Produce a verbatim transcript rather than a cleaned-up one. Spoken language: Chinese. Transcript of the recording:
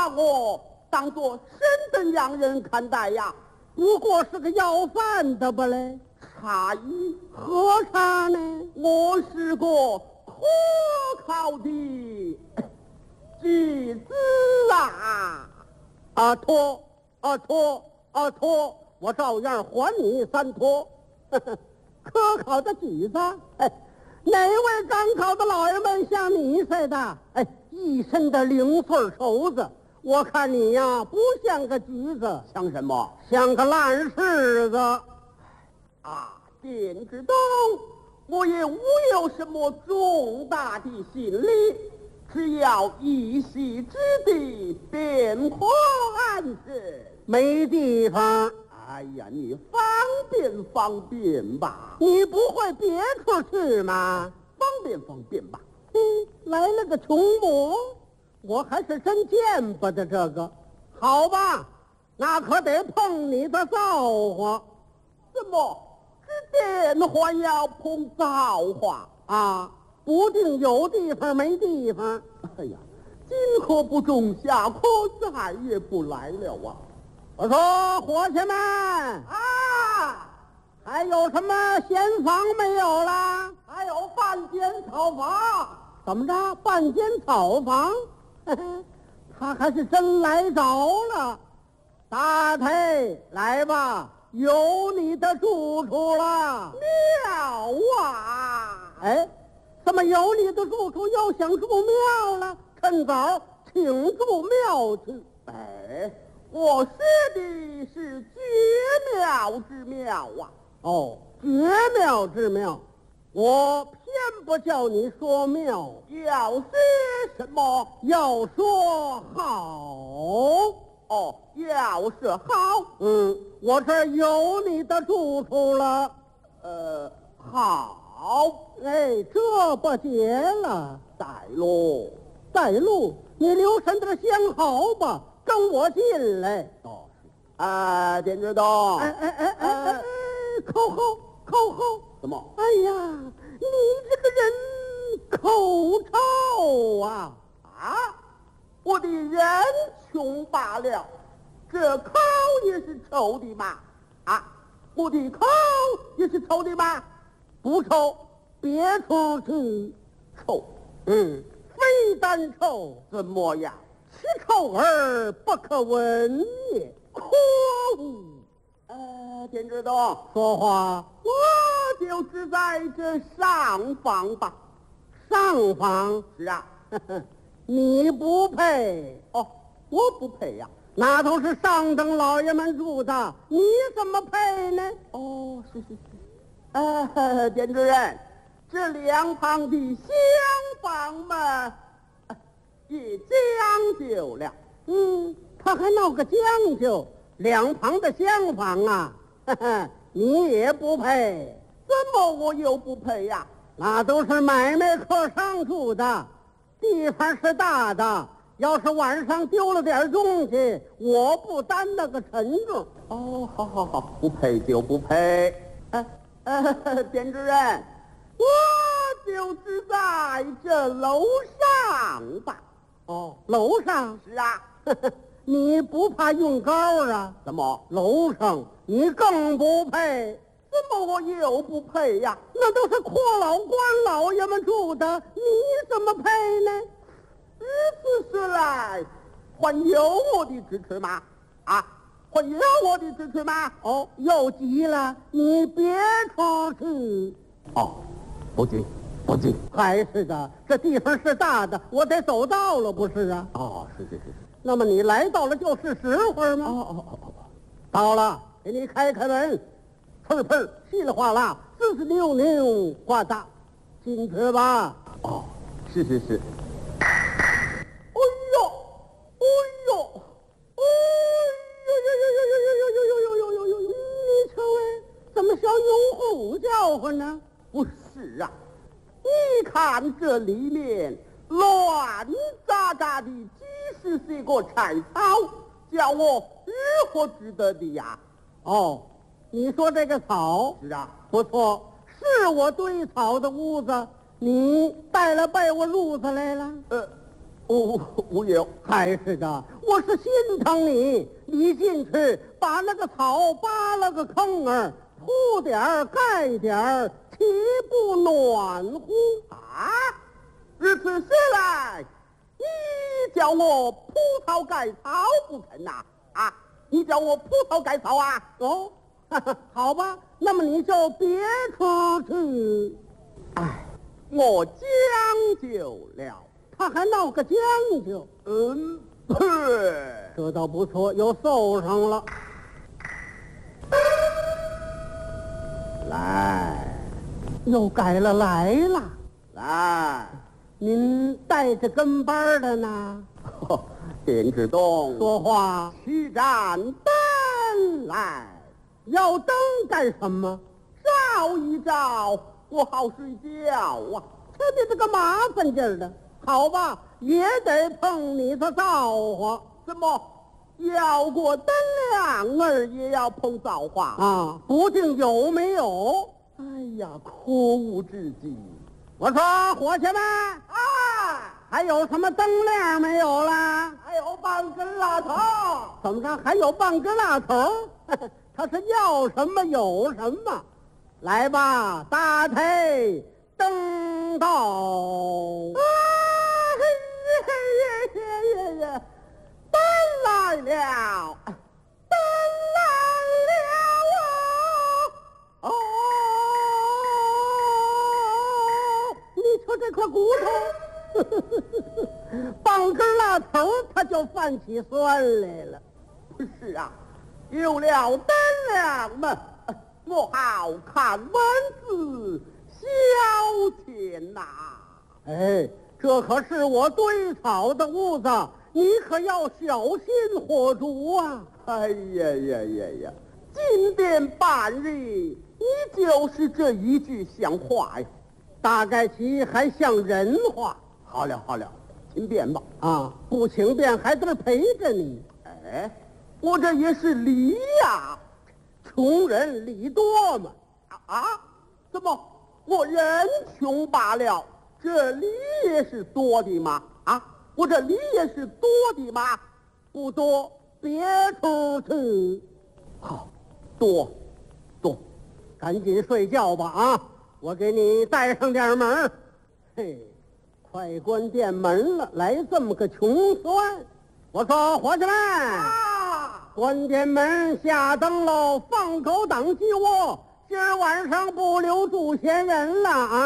把我当作神等洋人看待呀？ 不过是个要饭的吧嘞？ 茶艺喝茶呢？ 我是个可靠的举子啊！ 啊托啊托啊托，我照样还你三托。可考的举子，哎，哪位赶考的老爷们像你似的？哎，一身的零碎绸子。我看你呀，不像个橘子， 像什么？ 像个烂柿子。 啊，点知道我也无有什么重大的心理，只要一席之地，便可安身。 没地方。 哎呀，你方便方便吧？ 你不会别处去吗？ 方便方便吧？ 嗯，来了个穷魔。我还是真见不得这个，好吧，那可得碰你的造化。 怎么只点还要碰造化啊？不定有地方没地方。 哎呀，今可不中，下可再也不来了啊！ 我说伙计们啊， 还有什么闲房没有啦？ 还有半间草房。 怎么着？半间草房？他还是真来着了。大腿来吧，有你的住处了。 妙啊！ 哎，怎么有你的住处又想住庙了？趁早请住庙去。 哎，我说的是绝妙之妙啊！ 哦，绝妙之妙，我偏不叫你说妙， 要说什么？ 要说好。 哦，要是好， 嗯，我这儿有你的住处了。 呃，好， 哎，这不结了。 带路， 带路，你留神点相好吧，跟我进来。 哦，啊，点知道？ 哎哎哎哎哎，口后口后， 怎么？ 哎呀，你这个人口臭啊！ 啊，我的人穷罢了，这口也是臭的嘛？啊，我的口也是臭的吗？ 不臭，别出去。 臭， 嗯，非但臭， 怎么样？ 其臭而不可闻也。 可恶！呃，点知道？ 说话， 我就只在这上方吧。 上方？ 是啊。 呵呵，你不配。 哦，我不配呀、啊。 那都是上等老爷们住的，你怎么配呢？ 哦，是是是。呃，点知人，这两旁的厢房们也讲究了。 嗯，他还闹个将就，两旁的厢房啊，呵呵，你也不配。 怎么我又不配呀、啊？ 那都是买卖客商住的，地方是大的，要是晚上丢了点东西，我不担那个沉重。 哦，好好好，不配就不配。哎，呃，点知人，我就只在这楼上吧。 哦，楼上？ 是啊。 呵呵，你不怕用高啊？ 怎么？ 楼上你更不配。 怎么我又不配呀？ 那都是阔老官老爷们住的，你怎么配呢？ 如此说来，还有我的支持吗？啊，还有我的支持吗？ 哦，又急了，你别出去。 哦，不急，不急。 还是的，这地方是大的，我得走道了，不是啊？ 哦，是是是是。 那么你来到了就是时候吗？ 哦哦哦哦， 到了，给你开开门。砰砰，稀里哗啦，滋滋扭扭，呱嗒，进去吧。 哦，是是是。哎呦，哎呦，哎呦呦呦呦呦呦呦呦呦呦呦呦！ 你瞧哎，怎么像用户叫唤呢？ 不是啊，你看这里面乱杂杂的几十些个柴草，叫我如何值得的呀？ 哦。你说这个草是啊， 不错，是我堆草的屋子，你带了被窝褥子来了？ 呃，我我有， 还是的， 我是心疼你，你进去把那个草扒了个坑儿，铺点儿盖点儿，岂不暖乎啊？如此说来，你叫我铺草盖草不成呐？啊，你叫我铺草盖草啊？ 哦，哈哈，好吧，那么你就别出去。 哎，我将就了。 他还闹个将就。 嗯， 这倒不错，又搜上了。 来， 又改了来了。 来， 您带着跟班的呢？ 丁之东， 说话去盏灯来。 要灯干什么？ 照一照，我好睡觉啊。 瞧你这个麻烦劲儿的。好吧，也得碰你的造化。 怎么，要过灯亮儿也要碰造化啊？不定有没有？ 哎呀，可恶至极！ 我说伙计们啊， 还有什么灯亮没有啦？ 还有半根蜡头。 怎么着？还有半根蜡头？他是要什么有什么。来吧，大腿灯到。 啊呀呀呀呀！灯来了，灯来了啊！哦， 你瞅这块骨头，半根蜡头它就泛起酸来了。 不是啊，有了灯亮嘛，我好看文字消遣呐。 哎。这可是我堆草的屋子，你可要小心火烛啊！ 哎呀呀呀呀！今天半日，你就是这一句像话呀， 大概其还像人话。 好了好了，请便吧。 啊，不请便还得陪着你。 哎，我这也是礼呀， 穷人礼多嘛。 啊啊？怎么我人穷罢了？这礼也是多的吗？啊，我这礼也是多的吗？ 不多，别出去。 好，多，多， 赶紧睡觉吧啊！我给你带上点门。嘿，快关店门了，来这么个穷酸。我说伙计们， 啊， 关店门下灯喽，放狗等鸡窝。今儿晚上不留住闲人了啊！